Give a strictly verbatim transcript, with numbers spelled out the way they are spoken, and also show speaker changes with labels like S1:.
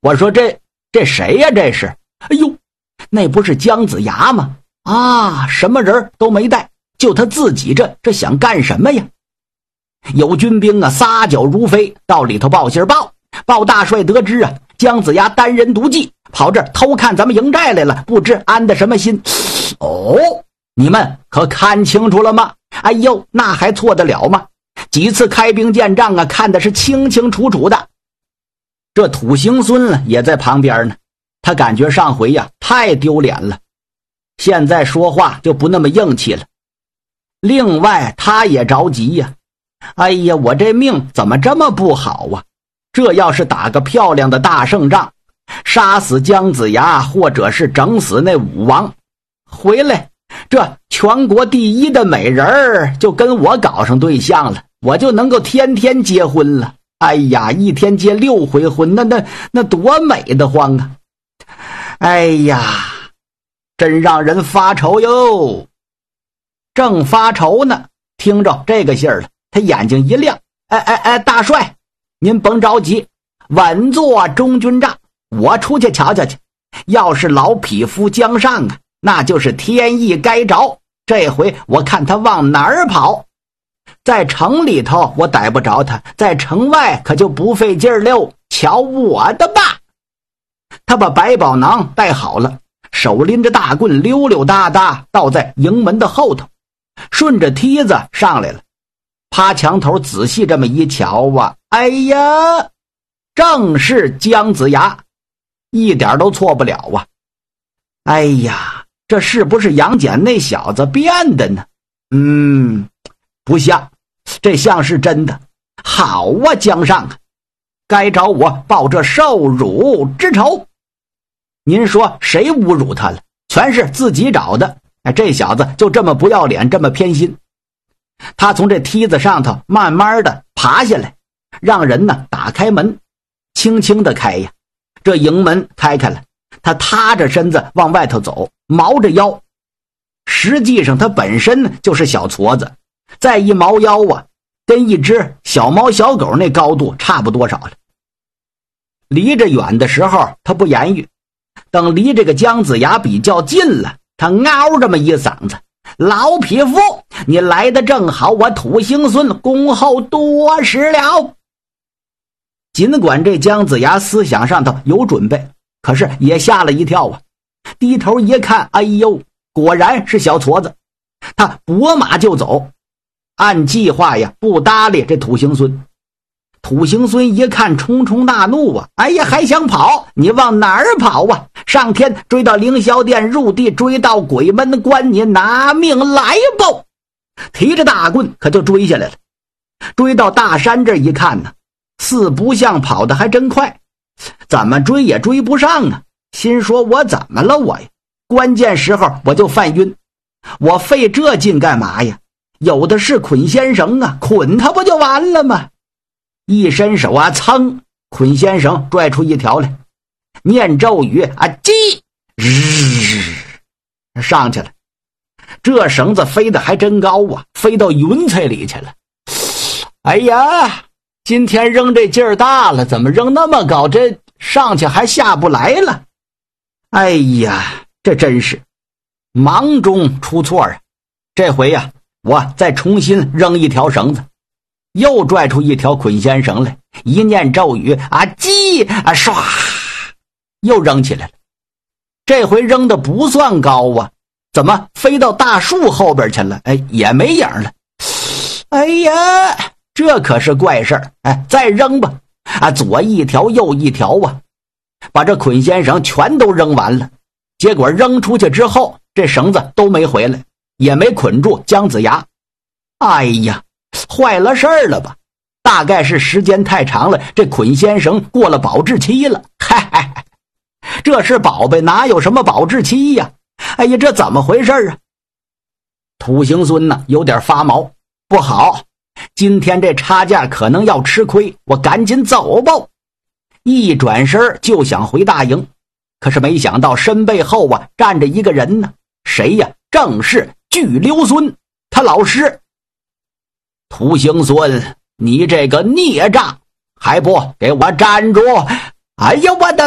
S1: 我说这这谁呀？这是？哎呦，那不是姜子牙吗？啊，什么人都没带，就他自己这这想干什么呀？有军兵啊，撒脚如飞，到里头报信报。鲍大帅得知啊，姜子牙单人独骑，跑这儿偷看咱们营寨来了，不知安的什么心。哦，你们可看清楚了吗？哎呦，那还错得了吗？几次开兵见仗啊，看的是清清楚楚的。这土行孙也在旁边呢，他感觉上回呀太丢脸了，现在说话就不那么硬气了。另外他也着急呀，哎呀，我这命怎么这么不好啊？这要是打个漂亮的大胜仗，杀死姜子牙或者是整死那武王，回来这全国第一的美人儿就跟我搞上对象了，我就能够天天结婚了。哎呀，一天结六回婚，那那那多美得慌啊！哎呀，真让人发愁哟。正发愁呢，听着这个信儿了，他眼睛一亮，哎哎哎，大帅，您甭着急，稳坐中军帐，我出去瞧瞧去。要是老匹夫姜尚啊，那就是天意该着，这回我看他往哪儿跑。在城里头我逮不着他，在城外可就不费劲儿溜，瞧我的吧。他把百宝囊带好了，手拎着大棍溜溜达达倒在营门的后头，顺着梯子上来了，趴墙头仔细这么一瞧啊，哎呀，正是姜子牙，一点都错不了啊。哎呀，这是不是杨戬那小子变的呢？嗯，不像，这像是真的。好啊，姜尚啊，该找我报这受辱之仇。您说谁侮辱他了？全是自己找的。哎，这小子就这么不要脸，这么偏心。他从这梯子上头慢慢的爬下来，让人呢打开门，轻轻的开呀。这营门开开了，他塌着身子往外头走，毛着腰。实际上他本身就是小矬子，再一毛腰啊，跟一只小猫小狗那高度差不多少了。离着远的时候他不言语，等离这个姜子牙比较近了，他嗷这么一嗓子，老匹夫，你来得正好，我土行孙恭候多时了。尽管这姜子牙思想上头有准备，可是也吓了一跳啊。低头一看，哎呦，果然是小矬子。他拨马就走，按计划呀不搭理这土行孙。土行孙一看冲冲大怒啊，哎呀，还想跑？你往哪儿跑啊？上天追到凌霄殿，入地追到鬼门关，你拿命来吧！提着大棍可就追下来了。追到大山这一看呢，四不像跑得还真快，怎么追也追不上啊。心说我怎么了我呀？关键时候我就犯晕，我费这劲干嘛呀？有的是捆仙绳啊，捆他不就完了吗？一伸手啊，噌，捆仙绳拽出一条来，念咒语啊，叽，日上去了。这绳子飞得还真高啊，飞到云彩里去了。哎呀，今天扔这劲儿大了，怎么扔那么高？这上去还下不来了。哎呀，这真是忙中出错啊！这回呀，我再重新扔一条绳子，又拽出一条捆仙绳来，一念咒语啊，叽啊，唰，又扔起来了。这回扔的不算高啊，怎么飞到大树后边去了？哎，也没影了。哎呀，这可是怪事儿！哎，再扔吧，啊，左一条右一条啊，把这捆仙绳全都扔完了。结果扔出去之后，这绳子都没回来，也没捆住姜子牙。哎呀，坏了事儿了吧？大概是时间太长了，这捆仙绳过了保质期了。嗨嗨嗨，这是宝贝，哪有什么保质期呀？哎呀，这怎么回事啊？土行孙呢，有点发毛，不好，今天这差价可能要吃亏，我赶紧走吧。一转身就想回大营，可是没想到身背后啊站着一个人呢，谁呀？正是巨溜孙，他老师。土行孙，你这个孽障，还不给我站住！哎呀，我的